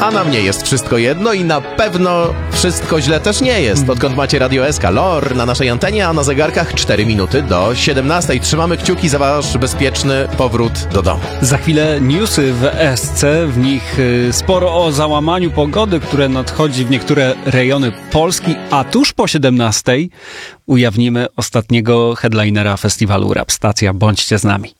a nam nie jest wszystko jedno i na pewno wszystko źle też nie jest. Odkąd macie Radio SK LOR na naszej antenie, a na zegarkach 4 minuty do 17. Trzymamy kciuki za wasz bezpieczny powrót do domu. Za chwilę newsy w SC, w nich sporo o załamaniu pogody, które nadchodzi w niektóre rejony Polski, a tuż po 17 ujawnimy ostatniego headlinera festiwalu Rap Stacja. Bądźcie z nami.